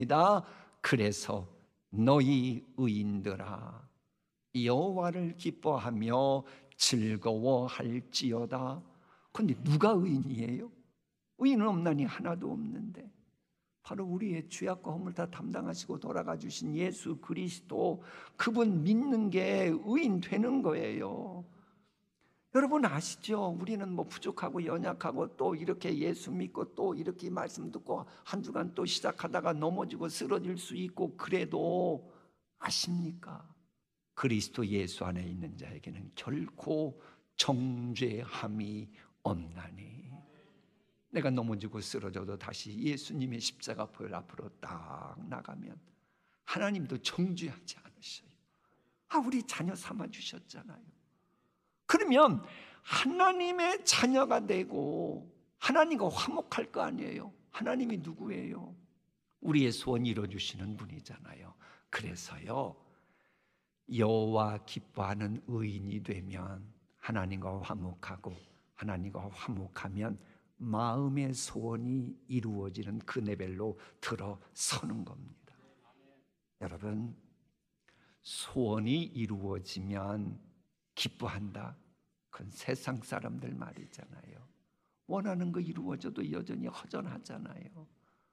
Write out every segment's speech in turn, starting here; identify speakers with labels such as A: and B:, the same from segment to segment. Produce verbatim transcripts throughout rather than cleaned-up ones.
A: 그래서 너희 의인들아 여호와를 기뻐하며 즐거워할지어다. 그런데 누가 의인이에요? 의인은 없나니 하나도 없는데 바로 우리의 죄악과 허물 다 담당하시고 돌아가 주신 예수 그리스도, 그분 믿는 게 의인 되는 거예요. 여러분 아시죠? 우리는 뭐 부족하고 연약하고 또 이렇게 예수 믿고 또 이렇게 말씀 듣고 한 주간 또 시작하다가 넘어지고 쓰러질 수 있고, 그래도 아십니까? 그리스도 예수 안에 있는 자에게는 결코 정죄함이 없나니. 내가 넘어지고 쓰러져도 다시 예수님의 십자가 보혈 앞으로 딱 나가면 하나님도 정죄하지 않으셔요. 아, 우리 자녀 삼아 주셨잖아요. 그러면 하나님의 자녀가 되고 하나님과 화목할 거 아니에요. 하나님이 누구예요? 우리의 소원 이루어주시는 분이잖아요. 그래서요, 여호와 기뻐하는 의인이 되면 하나님과 화목하고, 하나님과 화목하면 마음의 소원이 이루어지는 그 레벨로 들어서는 겁니다. 여러분, 소원이 이루어지면 기뻐한다, 그건 세상 사람들 말이잖아요. 원하는 거 이루어져도 여전히 허전하잖아요.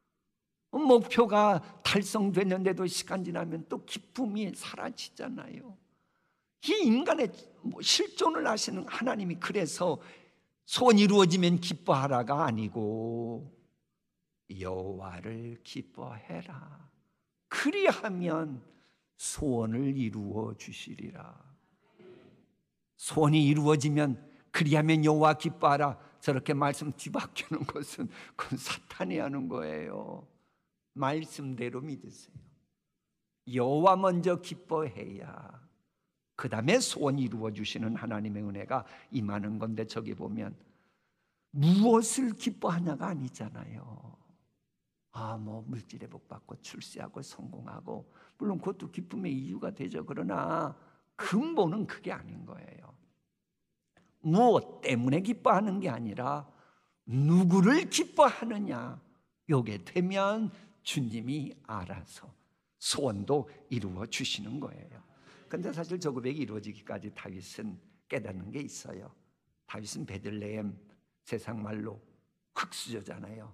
A: 목표가 달성됐는데도 시간 지나면 또 기쁨이 사라지잖아요. 이 인간의 실존을 아시는 하나님이 그래서 소원 이루어지면 기뻐하라가 아니고 여호와를 기뻐해라, 그리하면 소원을 이루어 주시리라. 소원이 이루어지면 그리하면 여호와 기뻐하라, 저렇게 말씀 뒤바뀌는 것은 그건 사탄이 하는 거예요. 말씀대로 믿으세요. 여호와 먼저 기뻐해야 그 다음에 소원 이루어 주시는 하나님의 은혜가 임하는 건데, 저기 보면 무엇을 기뻐하냐가 아니잖아요. 아, 뭐 물질의 복 받고 출세하고 성공하고, 물론 그것도 기쁨의 이유가 되죠. 그러나 근본은 그게 아닌 거예요. 무엇 때문에 기뻐하는 게 아니라 누구를 기뻐하느냐, 요게 되면 주님이 알아서 소원도 이루어 주시는 거예요. 근데 사실 저 고백이 이루어지기까지 다윗은 깨닫는 게 있어요. 다윗은 베들레헴, 세상 말로 흙수저잖아요.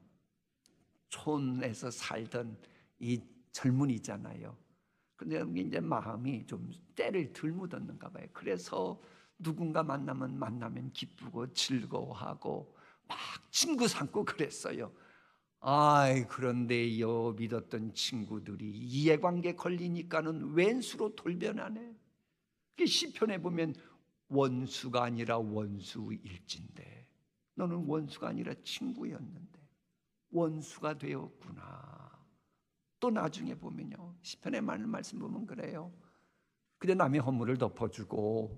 A: 촌에서 살던 이 젊은이잖아요. 근데 이제 마음이 좀 때를 덜 묻었는가 봐요. 그래서 누군가 만나면 만나면 기쁘고 즐거워하고 막 친구 삼고 그랬어요. 아이, 그런데요, 믿었던 친구들이 이해관계 걸리니까는 왼수로 돌변하네. 시편에 보면 원수가 아니라 원수일진데 너는 원수가 아니라 친구였는데 원수가 되었구나. 또 나중에 보면요, 시편에 많은 말씀 보면 그래요. 근데 남의 허물을 덮어주고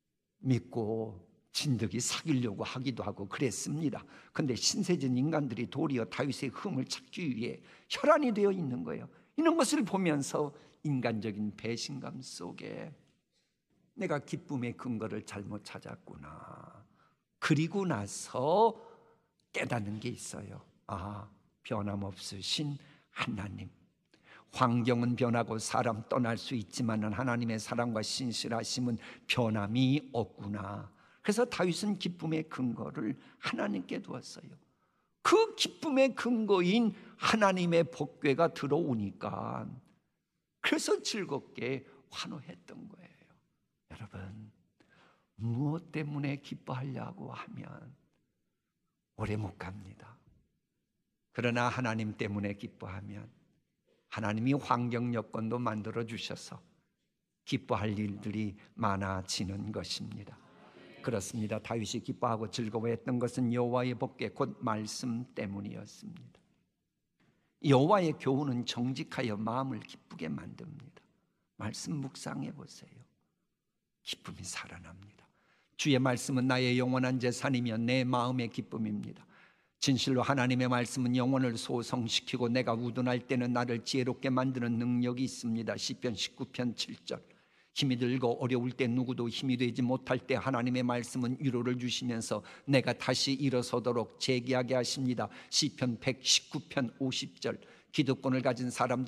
A: 믿고 진득이 사귀려고 하기도 하고 그랬습니다. 그런데 신세진 인간들이 도리어 다윗의 흠을 찾기 위해 혈안이 되어 있는 거예요. 이런 것을 보면서 인간적인 배신감 속에 내가 기쁨의 근거를 잘못 찾았구나. 그리고 나서 깨닫는 게 있어요. 아, 변함없으신 하나님. 환경은 변하고 사람 떠날 수 있지만 하나님의 사랑과 신실하심은 변함이 없구나. 그래서 다윗은 기쁨의 근거를 하나님께 두었어요. 그 기쁨의 근거인 하나님의 복궤가 들어오니까 그래서 즐겁게 환호했던 거예요. 여러분, 무엇 때문에 기뻐하려고 하면 오래 못 갑니다. 그러나 하나님 때문에 기뻐하면 하나님이 환경 여건도 만들어 주셔서 기뻐할 일들이 많아지는 것입니다. 그렇습니다. 다윗이 기뻐하고 즐거워했던 것은 여호와의 복궤 곧 말씀 때문이었습니다. 여호와의 교훈은 정직하여 마음을 기쁘게 만듭니다. 말씀 묵상해 보세요. 기쁨이 살아납니다. 주의 말씀은 나의 영원한 재산이며 내 마음의 기쁨입니다. 진실로 하나님의 말씀은 영혼을 소성시키고 내가 우둔할 때는 나를 지혜롭게 만드는 능력이 있습니다. 시편 십구 편 칠 절. 힘이 들고 어려울 때 누구도 힘이 되지 못할 때 하나님의 말씀은 위로를 주시면서 내가 다시 일어서도록 재기하게 하십니다. 시편 백십구 편 오십 절. 기득권을 가진 사람들